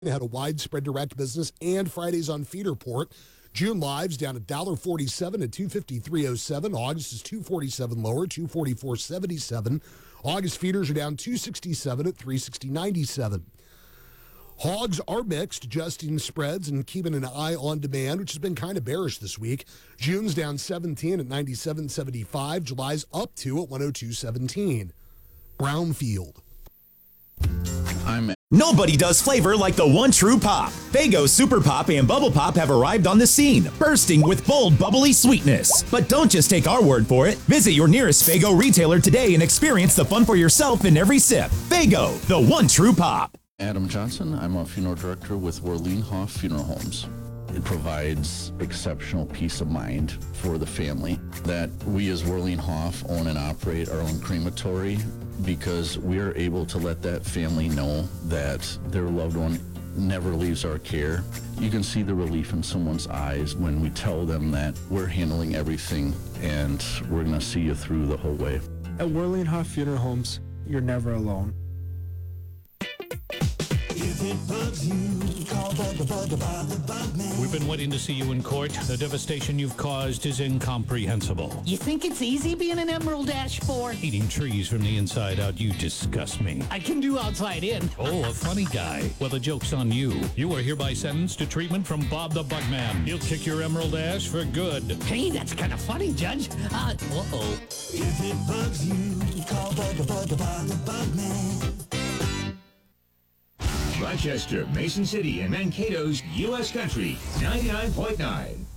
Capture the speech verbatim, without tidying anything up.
had a widespread direct business and Fridays on Feeder Port. June lives down one dollar forty-seven at two fifty-three oh seven. August is two forty-seven lower, two forty-four seventy-seven. August feeders are down two sixty-seven at three sixty ninety-seven. Hogs are mixed, adjusting spreads and keeping an eye on demand, which has been kind of bearish this week. June's down seventeen at ninety-seven seventy-five. July's up two at one oh two seventeen. Brownfield. I'm Nobody does flavor like the one true pop. Faygo Super Pop and Bubble Pop have arrived on the scene, bursting with bold, bubbly sweetness. But don't just take our word for it. Visit your nearest Faygo retailer today and experience the fun for yourself in every sip. Faygo, the one true pop. Adam Johnson. I'm a funeral director with Werleen Hoff Funeral Homes. It provides exceptional peace of mind for the family that we as Werleen Hoff own and operate our own crematory, because we are able to let that family know that their loved one never leaves our care. You can see the relief in someone's eyes when we tell them that we're handling everything and we're going to see you through the whole way. At Werleen Hoff Funeral Homes, you're never alone. If it bugs you, call Bug the Bug about the Bug Man. We've been waiting to see you in court. The devastation you've caused is incomprehensible. You think it's easy being an Emerald Ash four? Eating trees from the inside out, you disgust me. I can do outside in. Oh, a funny guy. Well, the joke's on you. You are hereby sentenced to treatment from Bob the Bugman. He'll kick your Emerald Ash for good. Hey, that's kind of funny, Judge. Uh, uh-oh. If it bugs you, call Bug the Bug about the Bug Man. Rochester, Mason City, and Mankato's U S Country ninety-nine point nine.